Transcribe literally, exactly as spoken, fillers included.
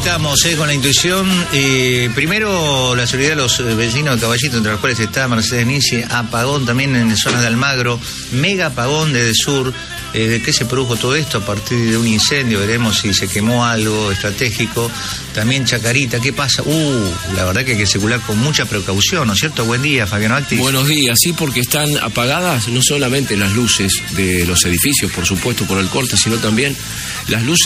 estamos eh, con la intuición. Eh, primero, la seguridad de los vecinos de Caballito, entre los cuales está Mercedes Nici. Apagón también en zonas de Almagro. Mega apagón desde el sur. Eh, ¿De qué se produjo todo esto? A partir de un incendio, veremos si se quemó algo estratégico. También Chacarita, ¿qué pasa? Uh, la verdad que hay que circular con mucha precaución, ¿no es cierto? Buen día, Fabiano Actis. Buenos días, sí, porque están apagadas no solamente las luces de los edificios, por supuesto, por el corte, sino también las luces